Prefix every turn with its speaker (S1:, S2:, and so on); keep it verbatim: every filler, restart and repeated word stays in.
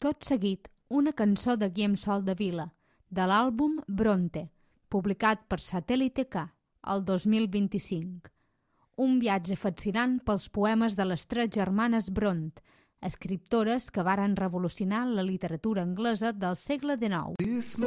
S1: Tot seguit, una cançó de Guillem Sol de Vila, de l'àlbum Bronte, publicat per Satèl·lite K, el dos mil vint-i-cinc. Un viatge fascinant pels poemes de les tres germanes Brontë, escriptores que varen revolucionar la literatura anglesa del segle dinou.